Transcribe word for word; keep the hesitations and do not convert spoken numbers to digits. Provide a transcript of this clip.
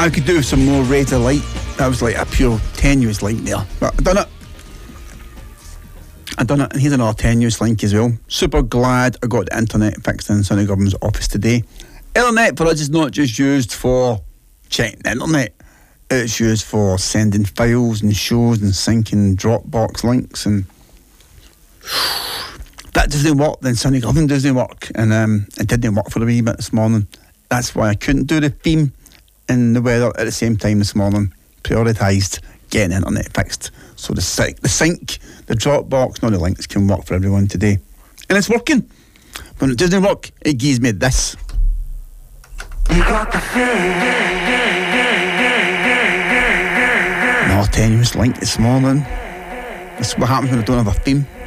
I could do some more Razor light. That was like a pure tenuous link there. But I done it. I done it. And here's another tenuous link as well. Super glad I got the internet fixed in Sonny Gibbons' office today. Internet for us is not just used for checking the internet. It's used for sending files and shows and syncing Dropbox links, and that doesn't work. Then Sonny Gibbons doesn't work, and um, it didn't work for a wee bit this morning. That's why I couldn't do the theme and the weather at the same time this morning. Prioritised getting the internet fixed, so the sync, the sync, the Dropbox, and all the links can work for everyone today, and it's working. When it doesn't work, it gives me this. You got the feeling. No tenuous link this morning. That's what happens when I don't have a theme.